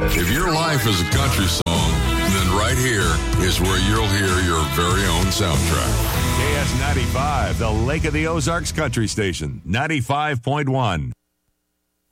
If your life is a country song, then right here is where you'll hear your very own soundtrack. KS95, the Lake of the Ozarks Country Station, 95.1.